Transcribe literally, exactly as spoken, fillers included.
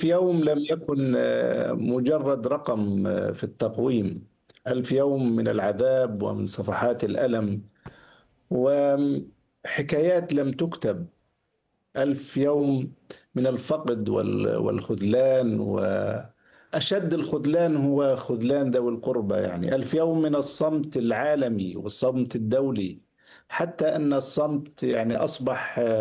يوم لم يكن آه، مجرد رقم آه، في التقويم. ألف يوم من العذاب ومن صفحات الألم وحكايات لم تكتب. ألف يوم من الفقد وال- والخذلان، وأشد الخذلان هو خذلان ذوي القربى. يعني ألف يوم من الصمت العالمي والصمت الدولي، حتى أن الصمت يعني أصبح